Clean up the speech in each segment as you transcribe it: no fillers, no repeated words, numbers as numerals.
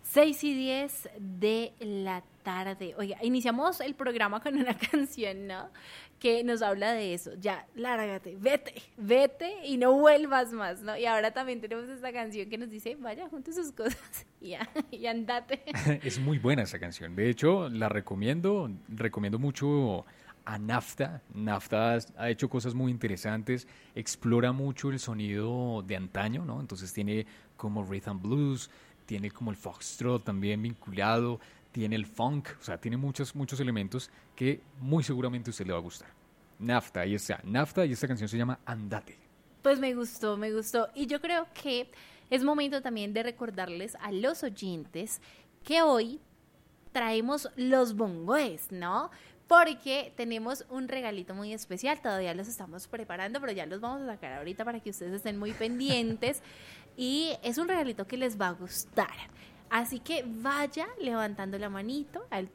6:10 de la tarde. Oiga, iniciamos el programa con una canción, ¿no? Que nos habla de eso. Ya, lárgate, vete y no vuelvas más, ¿no? Y ahora también tenemos esta canción que nos dice, vaya, junte sus cosas y andate. Es muy buena esa canción. De hecho, la recomiendo mucho a Nafta. Nafta ha hecho cosas muy interesantes, explora mucho el sonido de antaño, ¿no? Entonces tiene como rhythm and blues, tiene como el foxtrot también vinculado, tiene el funk, o sea, tiene muchos elementos que muy seguramente a usted le va a gustar. Nafta, ahí está, Nafta, y esta canción se llama Andate. Pues me gustó. Y yo creo que es momento también de recordarles a los oyentes que hoy traemos los bongoes, ¿no? Porque tenemos un regalito muy especial, todavía los estamos preparando, pero ya los vamos a sacar ahorita para que ustedes estén muy pendientes. Y es un regalito que les va a gustar. Así que vaya levantando la manito al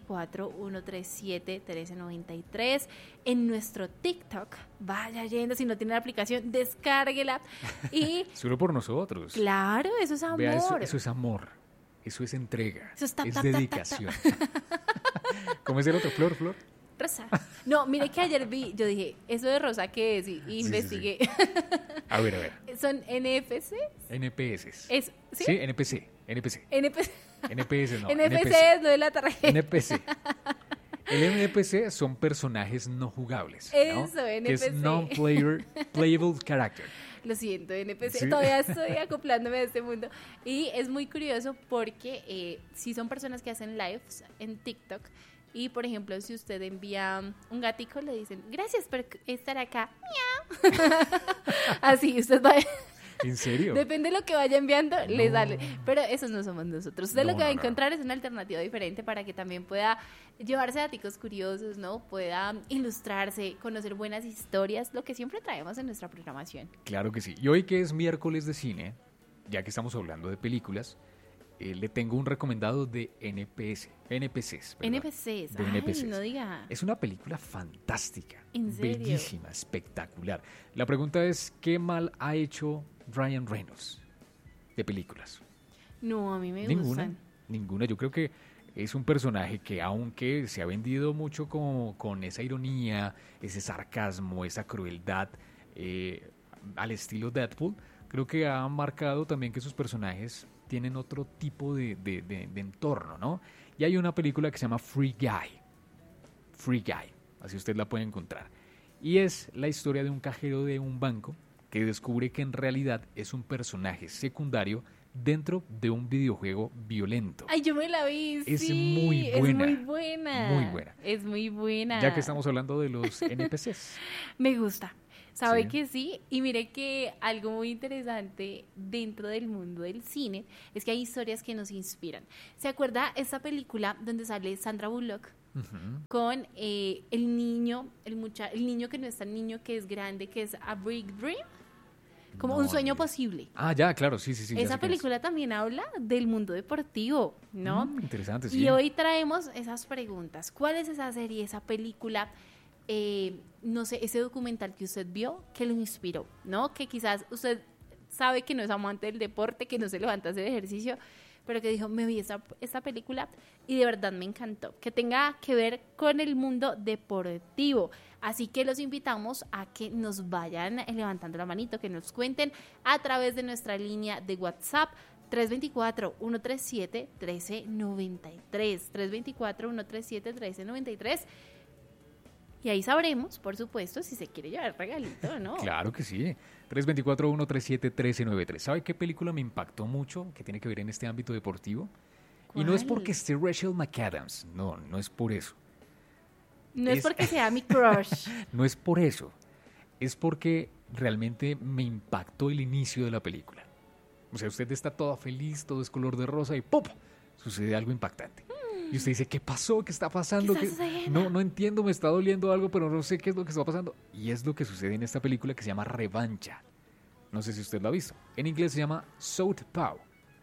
324-137-1393 en nuestro TikTok. Vaya yendo, si no tiene la aplicación, descárguela. Y solo por nosotros. claro, eso es amor. Vea, eso es amor. Eso es entrega. Eso es dedicación. ¿Cómo es el otro? ¿Flor? Rosa. No, mire que ayer yo dije, ¿eso de rosa qué es? Y investigué. Sí. A ver. ¿Son NFC? NPS. ¿Sí? Sí, NPC. NPC No. NFC es lo de la tarjeta. NPC. El NPC son personajes no jugables, ¿no? Eso, NPC. Que es non-playable character. Lo siento, NPC. Sí. Todavía estoy acoplándome a este mundo. Y es muy curioso porque si son personas que hacen lives en TikTok. Y, por ejemplo, si usted envía un gatico, le dicen, gracias por estar acá. Miau. Así, usted va... ¿En serio? Depende de lo que vaya enviando, le No. sale. Pero esos no somos nosotros. Usted lo que va a encontrar es una alternativa diferente para que también pueda llevarse daticos curiosos, ¿no? Pueda ilustrarse, conocer buenas historias, lo que siempre traemos en nuestra programación. Claro que sí. Y hoy que es miércoles de cine, ya que estamos hablando de películas, le tengo un recomendado de NPCs. NPCs, De NPCs. no diga. Es una película fantástica. ¿En serio? Bellísima, espectacular. La pregunta es, ¿qué mal ha hecho Ryan Reynolds de películas? No, a mí me Ninguna. gustan. Yo creo que es un personaje que, aunque se ha vendido mucho con esa ironía, ese sarcasmo, esa crueldad al estilo Deadpool, creo que ha marcado también que sus personajes tienen otro tipo de entorno, ¿no? Y hay una película que se llama Free Guy, así usted la puede encontrar. Y es la historia de un cajero de un banco que descubre que en realidad es un personaje secundario dentro de un videojuego violento. Ay, yo me la vi, Es sí, muy buena. es muy buena. Muy buena. Es muy buena. Ya que estamos hablando de los NPCs. Me gusta. ¿Sabe Sí. que sí? Y mire que algo muy interesante dentro del mundo del cine es que hay historias que nos inspiran. ¿Se acuerda esa película donde sale Sandra Bullock Ujú. con el niño que no es tan niño, que es grande, que es A Big Dream? Como No, un sueño ni idea. posible. Ah, ya, claro, sí. ya sé Esa quién es. película también habla del mundo deportivo, ¿no? Interesante, sí. Y hoy traemos esas preguntas. ¿Cuál es esa serie, esa película, no sé, ese documental que usted vio que lo inspiró, ¿no? Que quizás usted sabe que no es amante del deporte, que no se levanta a hacer ejercicio, pero que dijo, me vi esta película y de verdad me encantó. Que tenga que ver con el mundo deportivo. Así que los invitamos a que nos vayan levantando la manito, que nos cuenten a través de nuestra línea de WhatsApp 324-137-1393. 324-137-1393. Y ahí sabremos, por supuesto, si se quiere llevar el regalito o no. Claro que sí. 324-137-1393. ¿Sabe qué película me impactó mucho que tiene que ver en este ámbito deportivo? Y no es ¿Cuál? porque esté Rachel McAdams. No es por eso. No es porque sea mi crush. No es por eso. Es porque realmente me impactó el inicio de la película. O sea, usted está toda feliz, todo es color de rosa y ¡pop! Sucede algo impactante. Y usted dice, ¿qué pasó? ¿Qué está pasando? ¿Qué está sucediendo? No entiendo, me está doliendo algo, pero no sé qué es lo que está pasando. Y es lo que sucede en esta película que se llama Revancha. No sé si usted lo ha visto. En inglés se llama Southpaw.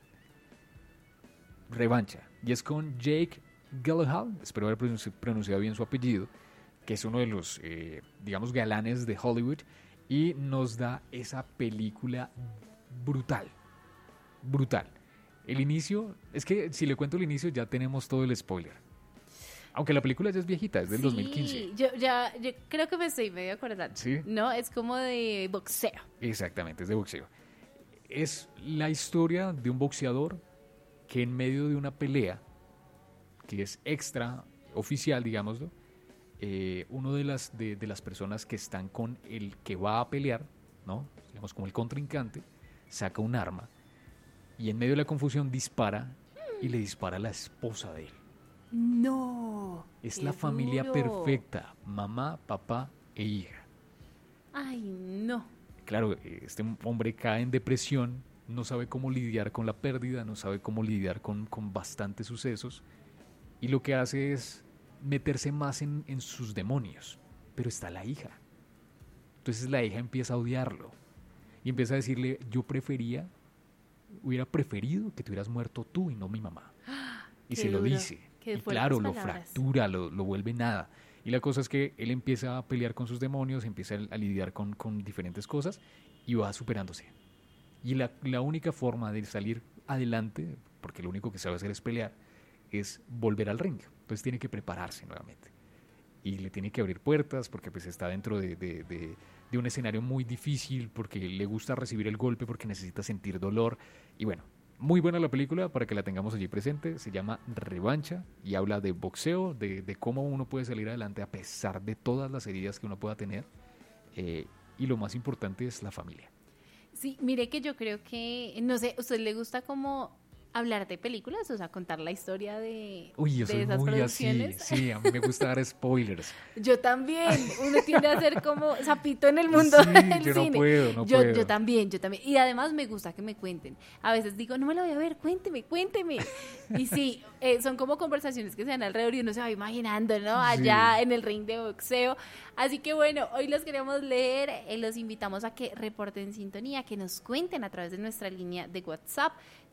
Revancha. Y es con Jake Gyllenhaal, espero haber pronunciado bien su apellido, que es uno de los, digamos, galanes de Hollywood. Y nos da esa película brutal. El inicio, es que si le cuento el inicio ya tenemos todo el spoiler. Aunque la película ya es viejita, es del 2015. Yo creo que me estoy medio acordando. ¿Sí? No, es como de boxeo. Exactamente, es de boxeo. Es la historia de un boxeador que en medio de una pelea, que es extra oficial, digámoslo, uno de las personas que están con el que va a pelear, ¿no? Digamos como el contrincante, saca un arma y en medio de la confusión dispara y le dispara a la esposa de él. No. Es qué la familia duro. perfecta, mamá, papá e hija. Ay, no. Claro, este hombre cae en depresión, no sabe cómo lidiar con la pérdida, no sabe cómo lidiar con bastantes sucesos y lo que hace es meterse más en sus demonios. Pero está la hija. Entonces la hija empieza a odiarlo y empieza a decirle, hubiera preferido que te hubieras muerto tú y no mi mamá. Y Qué se lo duro. dice. Qué Y fuertes claro, lo palabras. fractura, lo vuelve nada. Y la cosa es que él empieza a pelear con sus demonios, empieza a lidiar con diferentes cosas y va superándose. Y la única forma de salir adelante, porque lo único que sabe hacer es pelear, es volver al ring. Entonces tiene que prepararse nuevamente. Y le tiene que abrir puertas porque pues está dentro de un escenario muy difícil, porque le gusta recibir el golpe, porque necesita sentir dolor. Y bueno, muy buena la película para que la tengamos allí presente. Se llama Revancha y habla de boxeo, de cómo uno puede salir adelante a pesar de todas las heridas que uno pueda tener. Y lo más importante es la familia. Sí, mire que yo creo que, no sé, ¿a usted le gusta como hablar de películas? O sea, contar la historia de, Uy, yo de soy esas muy así. producciones. Sí, a mí me gusta dar spoilers. Yo también. Uno tiende a ser como sapito en el mundo Sí, del yo no cine. puedo, no puedo. Yo también. Y además me gusta que me cuenten. A veces digo, no me lo voy a ver, cuénteme. Y sí, son como conversaciones que se dan alrededor y uno se va imaginando, ¿no? Allá Sí. en el ring de boxeo. Así que bueno, hoy los queremos leer. Los invitamos a que reporten sintonía, que nos cuenten a través de nuestra línea de WhatsApp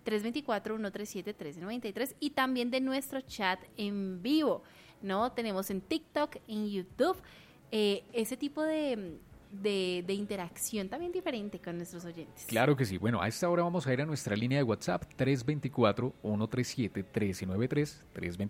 324-137-1393 y también de nuestro chat en vivo, ¿no? Tenemos en TikTok, en YouTube, ese tipo de interacción también diferente con nuestros oyentes. Claro que sí. Bueno, a esta hora vamos a ir a nuestra línea de WhatsApp 324-137-1393,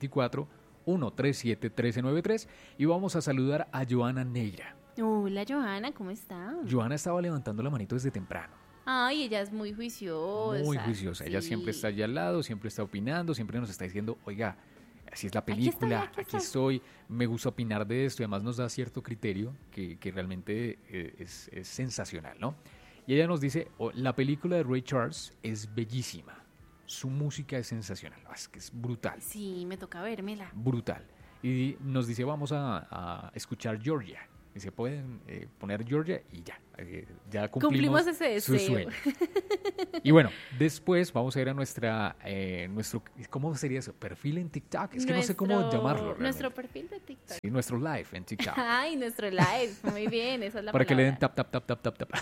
324-137-1393 y vamos a saludar a Joana Neira. Hola, Johanna, ¿cómo está? Joana estaba levantando la manito desde temprano. Ay, ella es muy juiciosa. Muy juiciosa. Ella sí. siempre está allá al lado, siempre está opinando, siempre nos está diciendo, oiga, así es la película, aquí estoy, me gusta opinar de esto y además nos da cierto criterio que realmente es sensacional, ¿no? Y ella nos dice, la película de Ray Charles es bellísima, su música es sensacional, es que es brutal. Sí, me toca vérmela. Brutal. Y nos dice, vamos a escuchar Georgia. Dice, pueden poner Georgia y ya cumplimos ese su deseo. sueño. Y bueno, después vamos a ir a nuestro, ¿cómo sería eso? Perfil en TikTok. Es que no sé cómo llamarlo realmente. Nuestro perfil de TikTok. Sí, nuestro live en TikTok. Ay, nuestro live. Muy bien, esa es la Para que le den palabra. tap.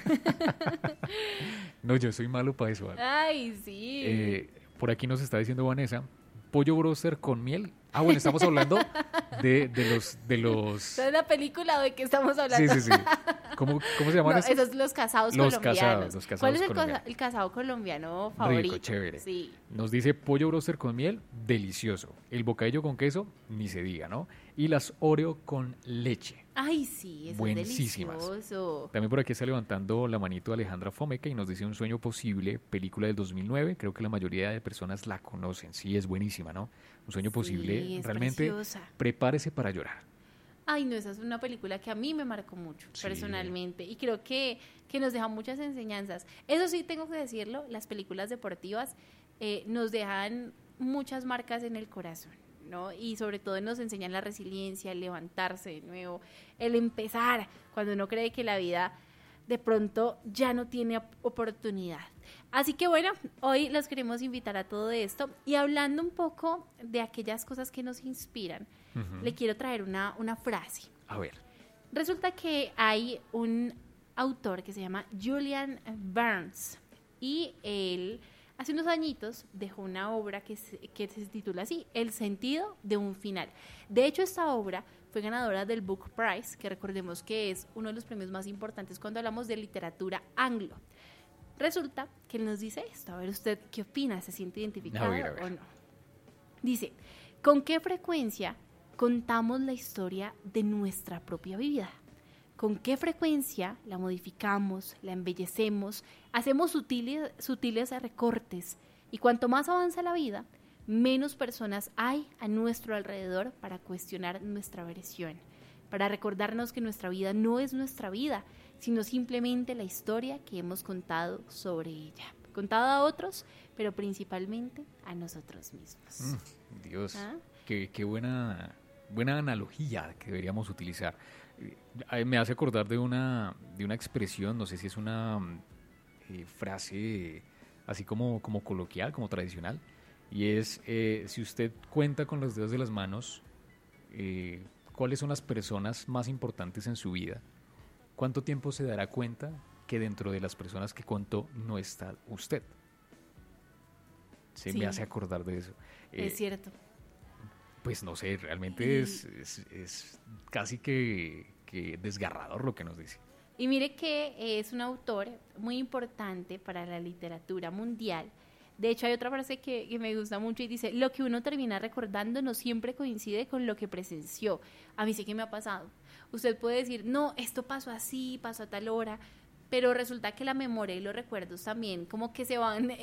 No, yo soy malo para eso. Ay, sí. Por aquí nos está diciendo Vanessa, pollo broster con miel. Ah, bueno, estamos hablando de los... ¿Sabes la película de que estamos hablando? Sí. ¿Cómo se llaman esos? Esos los casados Los colombianos. casados ¿Cuál es colombianos. el casado colombiano favorito? Rico, chévere. Sí. Nos dice pollo broster con miel, delicioso. El bocadillo con queso, ni se diga, ¿no? Y las Oreo con leche. Ay, sí, eso es Buenísimas. delicioso. También por aquí está levantando la manito Alejandra Fomeca y nos dice Un sueño posible, película del 2009. Creo que la mayoría de personas la conocen. Sí, es buenísima, ¿no? Un sueño posible, es realmente preciosa. prepárese para llorar. Ay, no, esa es una película que a mí me marcó mucho, Sí. personalmente, y creo que nos deja muchas enseñanzas. Eso sí, tengo que decirlo, las películas deportivas nos dejan muchas marcas en el corazón, ¿no? Y sobre todo nos enseñan la resiliencia, el levantarse de nuevo, el empezar, cuando uno cree que la vida de pronto ya no tiene oportunidad. Así que bueno, hoy los queremos invitar a todo esto y hablando un poco de aquellas cosas que nos inspiran, le quiero traer una frase. A ver. Resulta que hay un autor que se llama Julian Barnes y él hace unos añitos dejó una obra que se titula así, El sentido de un final. De hecho, esta obra fue ganadora del Book Prize, que recordemos que es uno de los premios más importantes cuando hablamos de literatura anglo. Resulta que él nos dice esto. A ver, ¿usted qué opina? ¿Se siente identificado A ver. o no? Dice, ¿con qué frecuencia contamos la historia de nuestra propia vida? ¿Con qué frecuencia la modificamos, la embellecemos, hacemos sutiles recortes? Y cuanto más avanza la vida, menos personas hay a nuestro alrededor para cuestionar nuestra versión, para recordarnos que nuestra vida no es nuestra vida, sino simplemente la historia que hemos contado sobre ella. Contado a otros, pero principalmente a nosotros mismos. Dios, qué buena analogía que deberíamos utilizar. Me hace acordar de una expresión, no sé si es una frase así como coloquial, como tradicional, y es, si usted cuenta con los dedos de las manos, ¿cuáles son las personas más importantes en su vida? ¿Cuánto tiempo se dará cuenta que dentro de las personas que contó no está usted? Me hace acordar de eso. Es cierto. Pues no sé, realmente es casi que desgarrador lo que nos dice. Y mire que es un autor muy importante para la literatura mundial. De hecho, hay otra frase que me gusta mucho y dice, lo que uno termina recordando no siempre coincide con lo que presenció. A mí sí que me ha pasado. Usted puede decir, no, esto pasó así, pasó a tal hora, pero resulta que la memoria y los recuerdos también como que se van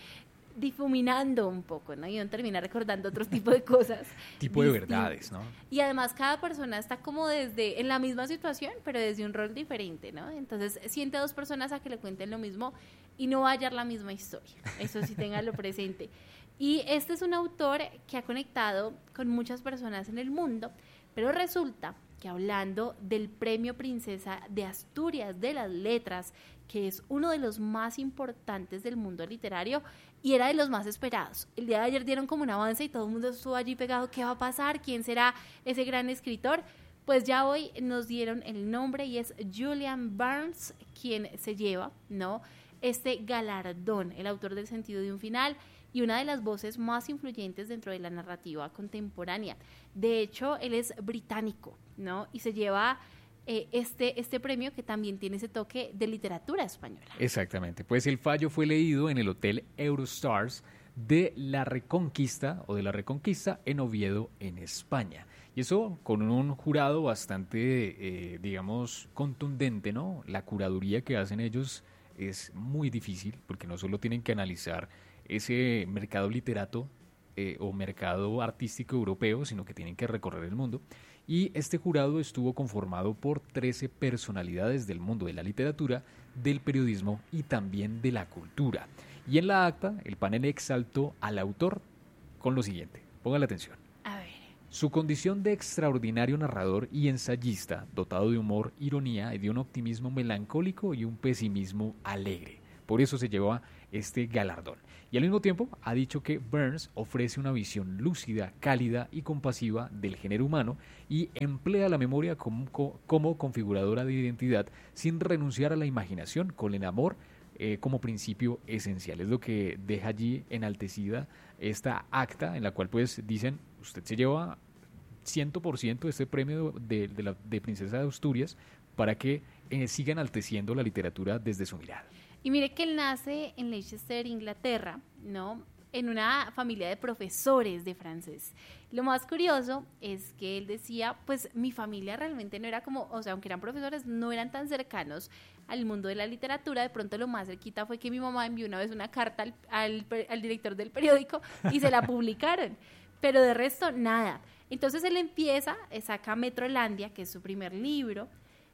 difuminando un poco, ¿no? Y uno termina recordando otro tipo de cosas. Tipo de verdades, ¿no? Y además cada persona está como en la misma situación, pero desde un rol diferente, ¿no? Entonces siente a dos personas a que le cuenten lo mismo y no va a hallar la misma historia. Eso sí, téngalo presente. Y este es un autor que ha conectado con muchas personas en el mundo, pero resulta que hablando del Premio Princesa de Asturias de las Letras, que es uno de los más importantes del mundo literario y era de los más esperados. El día de ayer dieron como un avance y todo el mundo estuvo allí pegado. ¿Qué va a pasar? ¿Quién será ese gran escritor? Pues ya hoy nos dieron el nombre y es Julian Barnes quien se lleva, ¿no?, este galardón, el autor del Sentido de un Final y una de las voces más influyentes dentro de la narrativa contemporánea. De hecho, él es británico, ¿no? Y se lleva este premio que también tiene ese toque de literatura española. Exactamente, pues el fallo fue leído en el Hotel Eurostars de La Reconquista en Oviedo, en España. Y eso con un jurado bastante, digamos, contundente, ¿no? La curaduría que hacen ellos es muy difícil porque no solo tienen que analizar ese mercado literato o mercado artístico europeo, sino que tienen que recorrer el mundo. Y este jurado estuvo conformado por 13 personalidades del mundo de la literatura, del periodismo y también de la cultura. Y en la acta, el panel exaltó al autor con lo siguiente. Póngale atención. A ver. Su condición de extraordinario narrador y ensayista, dotado de humor, ironía y de un optimismo melancólico y un pesimismo alegre. Por eso se lleva este galardón. Y al mismo tiempo ha dicho que Burns ofrece una visión lúcida, cálida y compasiva del género humano y emplea la memoria como configuradora de identidad sin renunciar a la imaginación, con el amor como principio esencial. Es lo que deja allí enaltecida esta acta en la cual pues dicen, usted se lleva 100% este premio de Princesa de Asturias para que siga enalteciendo la literatura desde su mirada. Y mire que él nace en Leicester, Inglaterra, ¿no?, en una familia de profesores de francés. Lo más curioso es que él decía, pues mi familia realmente no era como, o sea, aunque eran profesores, no eran tan cercanos al mundo de la literatura. De pronto lo más cerquita fue que mi mamá envió una vez una carta al director del periódico y se la publicaron. Pero de resto, nada. Entonces él saca Metrolandia, que es su primer libro,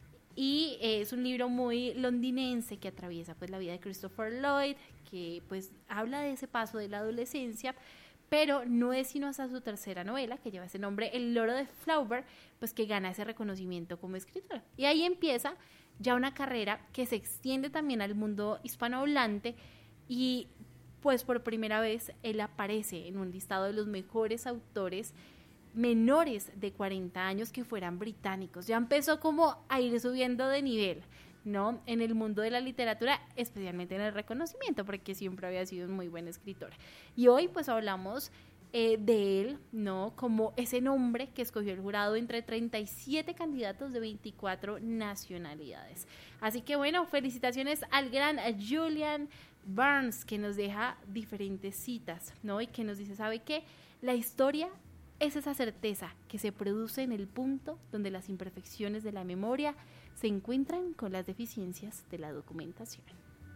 y es un libro muy londinense que atraviesa pues la vida de Christopher Lloyd, que pues habla de ese paso de la adolescencia, pero no es sino hasta su tercera novela, que lleva ese nombre, El loro de Flaubert, pues que gana ese reconocimiento como escritora. Y ahí empieza ya una carrera que se extiende también al mundo hispanohablante y pues por primera vez él aparece en un listado de los mejores autores menores de 40 años que fueran británicos. Ya empezó como a ir subiendo de nivel, ¿no?, en el mundo de la literatura, especialmente en el reconocimiento, porque siempre había sido un muy buen escritor. Y hoy pues hablamos de él, ¿no? Como ese nombre que escogió el jurado entre 37 candidatos de 24 nacionalidades. Así que bueno, felicitaciones al gran Julian Barnes, que nos deja diferentes citas, ¿no? Y que nos dice, ¿sabe qué? La historia es esa certeza que se produce en el punto donde las imperfecciones de la memoria se encuentran con las deficiencias de la documentación.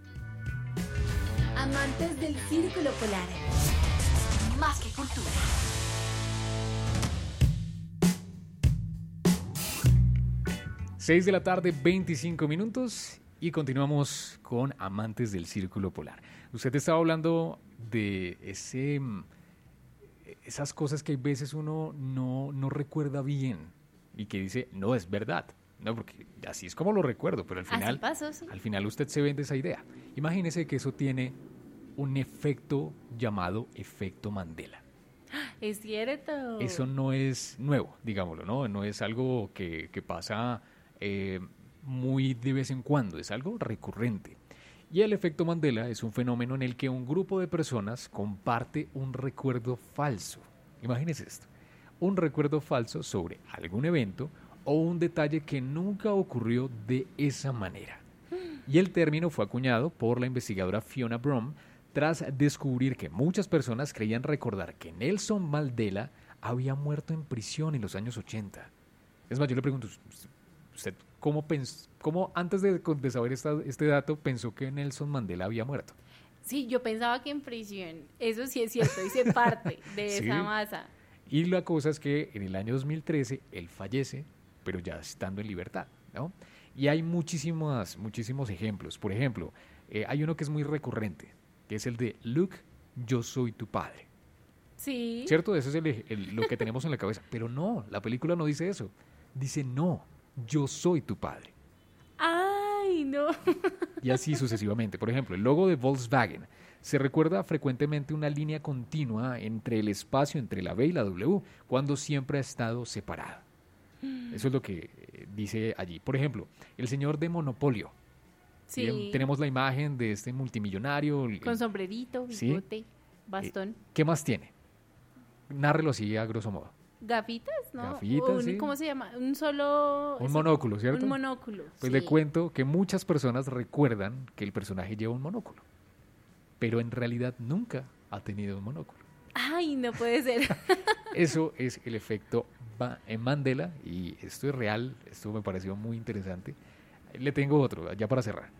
Amantes del Círculo Polar. Más que cultura. Seis de la tarde, 25 minutos y continuamos con Amantes del Círculo Polar. Usted estaba hablando de esas cosas que a veces uno no recuerda bien y que dice, no, es verdad. No, porque así es como lo recuerdo, pero al final, así pasó, sí. Al final usted se vende esa idea. Imagínese que eso tiene un efecto llamado efecto Mandela. Es cierto. Eso no es nuevo, digámoslo, ¿no? No es algo que pasa muy de vez en cuando, es algo recurrente. Y el efecto Mandela es un fenómeno en el que un grupo de personas comparte un recuerdo falso. Imagínese esto, un recuerdo falso sobre algún evento o un detalle que nunca ocurrió de esa manera. Y el término fue acuñado por la investigadora Fiona Brom tras descubrir que muchas personas creían recordar que Nelson Mandela había muerto en prisión en los años 80. Es más, yo le pregunto, ¿usted cómo antes de saber este dato pensó que Nelson Mandela había muerto? Sí, yo pensaba que en prisión, eso sí es cierto, hice parte de Sí. esa masa. Y la cosa es que en el año 2013 él fallece, pero ya estando en libertad, ¿no? Y hay muchísimos ejemplos. Por ejemplo, hay uno que es muy recurrente, que es el de Luke, yo soy tu padre. Sí. ¿Cierto? Eso es lo que tenemos en la cabeza. Pero no, la película no dice eso. Dice, no, yo soy tu padre. Ay, no. Y así sucesivamente. Por ejemplo, el logo de Volkswagen. Se recuerda frecuentemente una línea continua entre el espacio entre la B y la W, cuando siempre ha estado separada. Eso es lo que dice allí. Por ejemplo, el señor de Monopolio. Sí. Bien, tenemos la imagen de este multimillonario. Con sombrerito, ¿Sí? bigote, bastón. ¿Qué más tiene? Nárrelo así a grosso modo. Gafitas, ¿no? Gafitas, sí. ¿Cómo se llama? Un solo... Un monóculo, ¿cierto? Un monóculo, Pues sí. le cuento que muchas personas recuerdan que el personaje lleva un monóculo, pero en realidad nunca ha tenido un monóculo. Ay, no puede ser. Eso es el efecto Mandela y esto es real, esto me pareció muy interesante. Le tengo otro, ya para cerrar.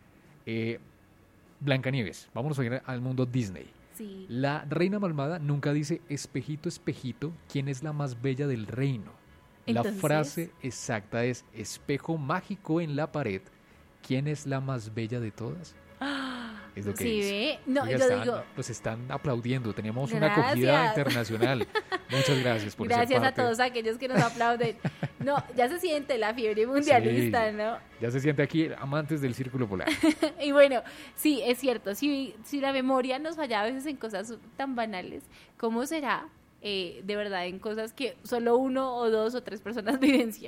Blancanieves, vámonos a ir al mundo Disney. Sí. La reina malvada nunca dice, espejito, espejito, ¿quién es la más bella del reino? Entonces, la frase exacta es, espejo mágico en la pared, ¿quién es la más bella de todas? Es lo que sí, dice. ve. No, Oiga, yo digo, los están aplaudiendo, tenemos una acogida Gracias. internacional. Muchas gracias por ser gracias a parte. todos aquellos que nos aplauden. No, ya se siente la fiebre mundialista, Sí. ¿no? Ya se siente aquí amantes del Círculo Polar. Y bueno, sí, es cierto, si la memoria nos falla a veces en cosas tan banales, ¿cómo será de verdad en cosas que solo uno o dos o tres personas vivencian?